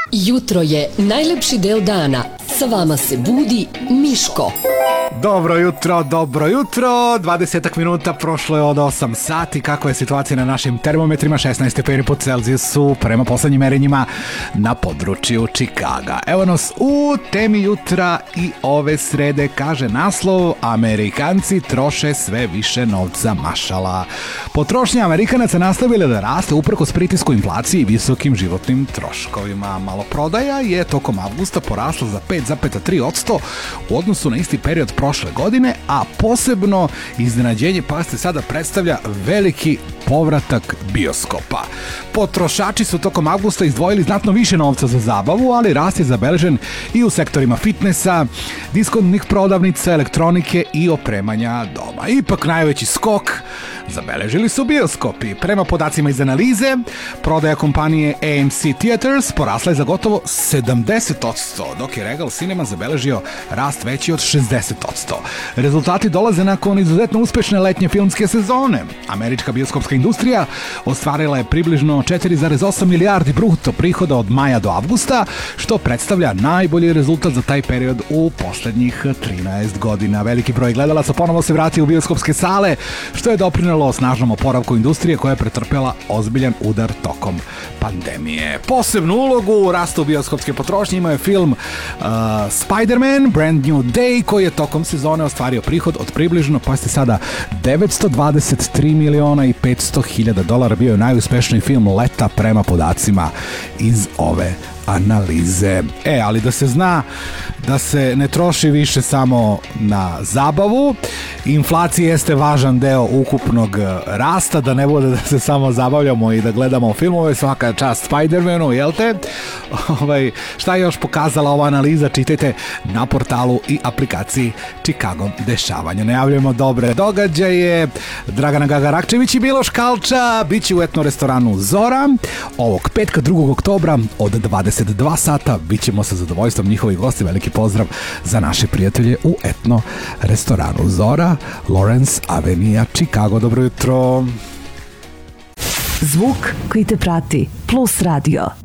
Jutro je najlepši deo dana. Sa vama se budi Miško. Dobro jutro, 20 minuta prošlo je od 8 sati. Kako je situacija na našim termometrima? 16 stepeni po Celzijusu prema poslednjim merenjima na području Čikaga. Evo nas u temi jutra i ove srede, kaže naslov: Amerikanci troše sve više novca, mašala. Potrošnja Amerikanaca nastavila da raste uprkos pritisku inflacije i visokim životnim troškovima. Maloprodaja je tokom avgusta porasla za 5,3% u odnosu na isti period prošle godine, a posebno iznenađenje pazite sada predstavlja veliki povratak bioskopa. Potrošači su tokom avgusta izdvojili znatno više novca za zabavu, ali rast je zabeležen i u sektorima fitnessa, diskontnih prodavnica, elektronike i opremanja doma. Ipak najveći skok zabeležili su bioskopi. Prema podacima iz analize, prodaja kompanije AMC Theaters porasla je za gotovo 70%, dok je Regal Cinema zabeležio rast veći od 60%. Rezultati dolaze nakon izuzetno uspešne letnje filmske sezone. Američka bioskopska industrija ostvarila je približno 4,8 milijardi bruto prihoda od maja do avgusta, što predstavlja najbolji rezultat za taj period u poslednjih 13 godina. Veliki broj gledalaca ponovo se vratio u bioskopske sale, što je doprinelo snažnom oporavku industrije koja je pretrpela ozbiljan udar tokom pandemije. Posebnu ulogu u rastu bioskopske potrošnje imao je film Spider-Man Brand New Day, koji je tokom sezone ostvario prihod od približno, pazite sada, 923 miliona i 500 hiljada dolara. Bio je najuspešniji film leta prema podacima iz ove analize. Ali da se zna da se ne troši više samo na zabavu. Inflacija jeste važan deo ukupnog rasta, da ne bude da se samo zabavljamo i da gledamo filmove, svaka čast Spider-Manu, jel te? Šta je još pokazala ova analiza? Čitajte na portalu i aplikaciji Chicago dešavanja. Najavljujemo dobre događaje. Dragana Gagarakčević i Miloš Kalča bit će u etno restoranu Zora ovog petka 2. oktobra od 22 sata. Bićemo sa zadovoljstvom njihovi gosti. Veliki pozdrav za naše prijatelje u etno restoranu Zora, Lawrence Avenue, Chicago. Dobro jutro. Zvuk koji te prati, Plus Radio.